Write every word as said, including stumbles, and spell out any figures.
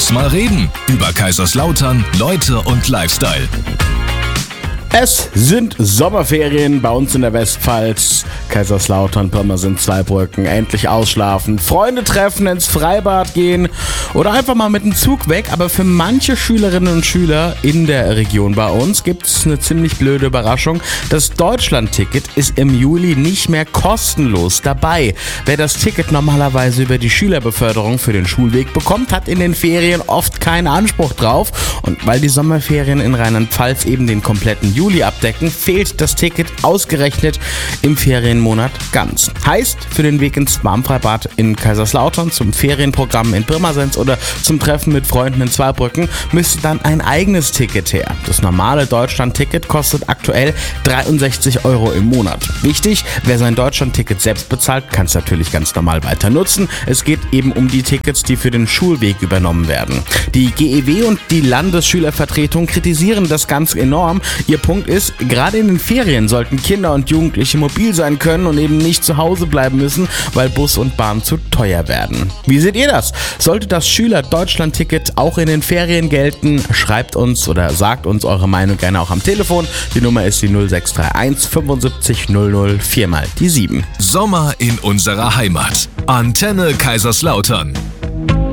Lass mal reden über Kaiserslautern, Leute und Lifestyle. Es sind Sommerferien bei uns in der Westpfalz. Kaiserslautern, Pirmasens, Zweibrücken. Endlich ausschlafen, Freunde treffen, ins Freibad gehen oder einfach mal mit dem Zug weg. Aber für manche Schülerinnen und Schüler in der Region bei uns gibt es eine ziemlich blöde Überraschung. Das Deutschland-Ticket ist im Juli nicht mehr kostenlos dabei. Wer das Ticket normalerweise über die Schülerbeförderung für den Schulweg bekommt, hat in den Ferien oft keinen Anspruch drauf. Und weil die Sommerferien in Rheinland-Pfalz eben den kompletten Juli abdecken, fehlt das Ticket ausgerechnet im Ferienmonat ganz. Heißt, für den Weg ins Warmfreibad in Kaiserslautern, zum Ferienprogramm in Pirmasens oder zum Treffen mit Freunden in Zweibrücken müsste dann ein eigenes Ticket her. Das normale Deutschland-Ticket kostet aktuell dreiundsechzig Euro im Monat. Wichtig, wer sein Deutschland-Ticket selbst bezahlt, kann es natürlich ganz normal weiter nutzen. Es geht eben um die Tickets, die für den Schulweg übernommen werden. Die G E W und die Landesschülervertretung kritisieren das ganz enorm. Ihr Punkt ist, gerade in den Ferien sollten Kinder und Jugendliche mobil sein können und eben nicht zu Hause bleiben müssen, weil Bus und Bahn zu teuer werden. Wie seht ihr das? Sollte das Schüler-Deutschland-Ticket auch in den Ferien gelten? Schreibt uns oder sagt uns eure Meinung gerne auch am Telefon. Die Nummer ist die null sechs drei eins fünfundsiebzig null null vier mal die sieben. Sommer in unserer Heimat. Antenne Kaiserslautern.